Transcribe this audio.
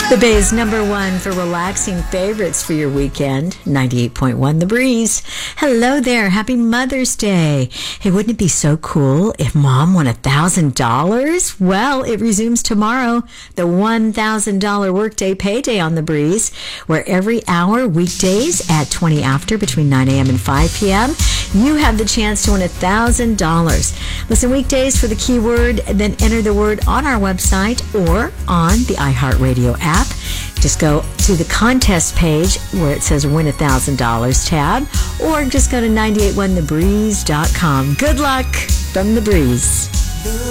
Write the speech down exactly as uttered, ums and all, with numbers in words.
The Bay's number one for relaxing favorites for your weekend, ninety-eight point one The Breeze. Hello there. Happy Mother's Day. Hey, wouldn't it be so cool if Mom won one thousand dollars? Well, it resumes tomorrow, the one thousand dollars workday payday on The Breeze, where every hour, weekdays at twenty after, between nine a.m. and five p.m., you have the chance to win one thousand dollars. Listen weekdays for the keyword, then enter the word on our website or on the iHeartRadio app. Just go to the contest page where it says Win one thousand dollars tab, or just go to nine eight one the breeze dot com. Good luck from The Breeze.